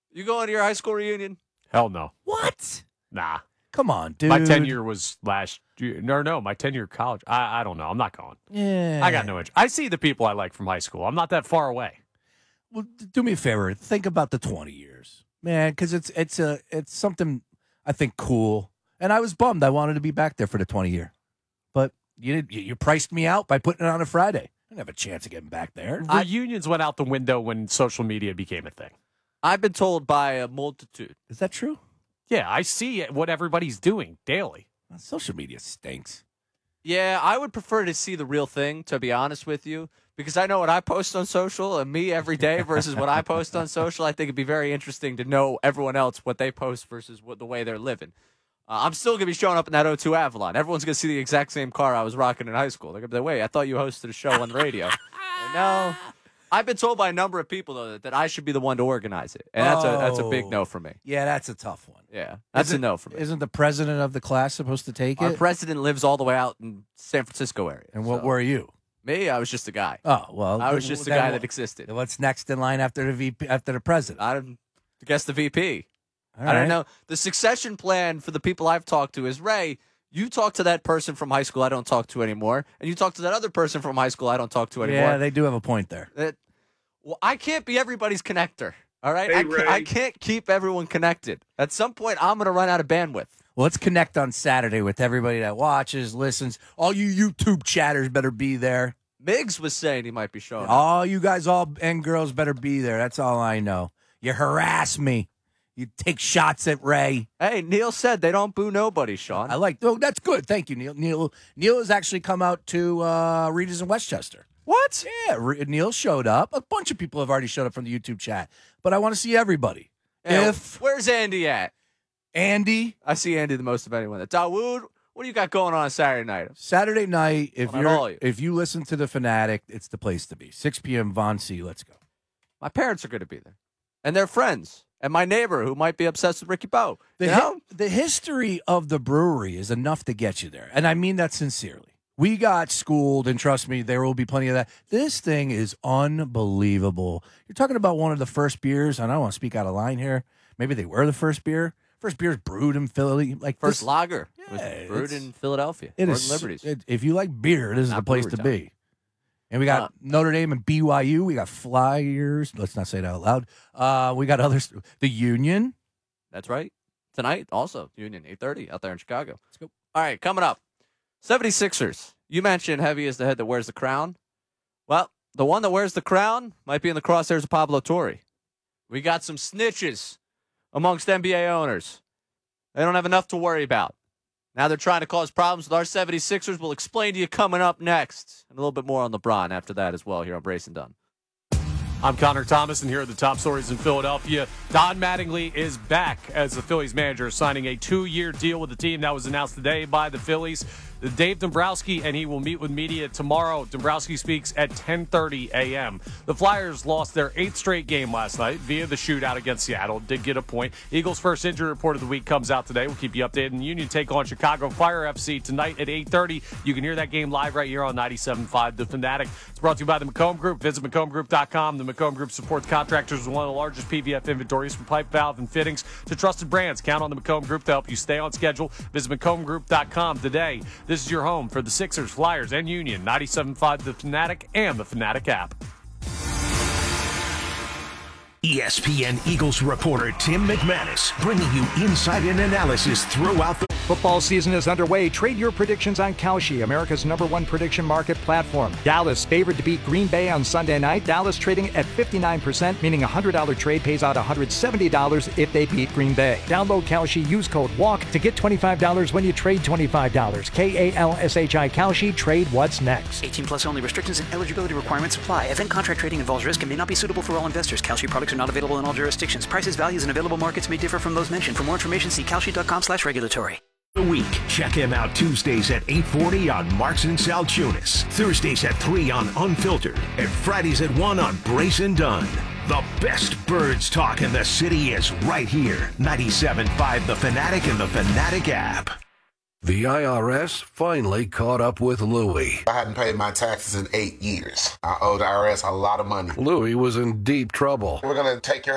You going to your high school reunion? Hell no. What? Nah. Come on, dude. My 10-year was last year. No, my 10-year college. I don't know. I'm not going. Yeah. I got no interest. I see the people I like from high school. I'm not that far away. Well, do me a favor. Think about the 20 years, man, because it's something I think cool. And I was bummed. I wanted to be back there for the 20-year, but you priced me out by putting it on a Friday. I didn't have a chance of getting back there. Reunions went out the window when social media became a thing. I've been told by a multitude. Is that true? Yeah, I see what everybody's doing daily. Social media stinks. Yeah, I would prefer to see the real thing, to be honest with you, because I know what I post on social and me every day versus what I post on social. I think it'd be very interesting to know everyone else, what they post versus the way they're living. I'm still going to be showing up in that O2 Avalon. Everyone's going to see the exact same car I was rocking in high school. They're going to be like, wait, I thought you hosted a show on the radio. No. I've been told by a number of people, though, that I should be the one to organize it. And that's a big no for me. Yeah, that's a tough one. Yeah, that's a no for me. Isn't the president of the class supposed to take Our it? president lives all the way out in San Francisco area. And what were you? Me, I was just a guy. Oh, well. I was just a guy that existed. What's next in line after the VP, after the president? I guess the VP. All I don't right. know. The succession plan for the people I've talked to is, Ray, you talk to that person from high school I don't talk to anymore, and you talk to that other person from high school I don't talk to anymore. Yeah, they do have a point there. Well, I can't be everybody's connector, all right? Hey, Ray. I can't keep everyone connected. At some point, I'm going to run out of bandwidth. Well, let's connect on Saturday with everybody that watches, listens. All you YouTube chatters better be there. Miggs was saying he might be showing up. All you guys, all and girls, better be there. That's all I know. You harass me. You take shots at Ray. Hey, Neil said they don't boo nobody, Sean. That's good. Thank you, Neil. Neil has actually come out to Regis in Westchester. What? Yeah, Neil showed up. A bunch of people have already showed up from the YouTube chat, but I want to see everybody. Yeah, where's Andy at? Andy, I see Andy the most of anyone. Dawood, what do you got going on Saturday night? Saturday night, Well, if you listen to the Fanatic, it's the place to be. 6 p.m. Von C. Let's go. My parents are going to be there, and their friends, and my neighbor who might be obsessed with Ricky Bowe. The history of the brewery is enough to get you there, and I mean that sincerely. We got schooled, and trust me, there will be plenty of that. This thing is unbelievable. You're talking about one of the first beers, and I don't want to speak out of line here. Maybe they were the first beer. First beer is brewed in Philly. First lager Yeah, was brewed in Philadelphia. It or is. in Liberties. If you like beer, this is Not the place brewery to town. be. And we got Notre Dame and BYU. We got Flyers. Let's not say that out loud. We got others. The Union. That's right. Tonight, also, Union, 8:30 out there in Chicago. Let's go. All right, coming up. 76ers. You mentioned heavy is the head that wears the crown. Well, the one that wears the crown might be in the crosshairs of Pablo Torre. We got some snitches amongst NBA owners. They don't have enough to worry about. Now they're trying to cause problems with our 76ers. We'll explain to you coming up next. And a little bit more on LeBron after that as well here on Brace and Dunn. I'm Connor Thomas, and here are the top stories in Philadelphia. Don Mattingly is back as the Phillies manager, signing a 2-year deal with the team. That was announced today by the Phillies. Dave Dombrowski, and he will meet with media tomorrow. Dombrowski speaks at 10:30 a.m. The Flyers lost their 8th straight game last night via the shootout against Seattle. Did get a point. Eagles' first injury report of the week comes out today. We'll keep you updated. And the Union take on Chicago Fire FC tonight at 8:30. You can hear that game live right here on 97.5 The Fanatic. It's brought to you by the McComb Group. Visit McCombGroup.com. The McComb Group supports contractors with one of the largest PVF inventories from pipe, valve, and fittings to trusted brands. Count on the McComb Group to help you stay on schedule. Visit McCombGroup.com today. This is your home for the Sixers, Flyers, and Union. 97.5 The Fanatic and the Fanatic app. ESPN Eagles reporter Tim McManus bringing you insight and analysis throughout the Football season is underway. Trade your predictions on Kalshi, America's #1 prediction market platform. Dallas favored to beat Green Bay on Sunday night. Dallas trading at 59%, meaning a $100 trade pays out $170 if they beat Green Bay. Download Kalshi, use code WALK to get $25 when you trade $25. KALSHI Kalshi, trade what's next. 18 plus only. Restrictions and eligibility requirements apply. Event contract trading involves risk and may not be suitable for all investors. Kalshi products are not available in all jurisdictions. Prices, values, and available markets may differ from those mentioned. For more information, see kalshi.com/regulatory. the week. Check him out Tuesdays at 8:40 on Marks and Saltunis, Thursdays at 3 on Unfiltered, and Fridays at 1 on Brace and Dunn. The best birds talk in the city is right here. 97.5 The Fanatic and the Fanatic app. The IRS finally caught up with Louie. I hadn't paid my taxes in 8 years. I owe the IRS a lot of money. Louie was in deep trouble. We're going to take your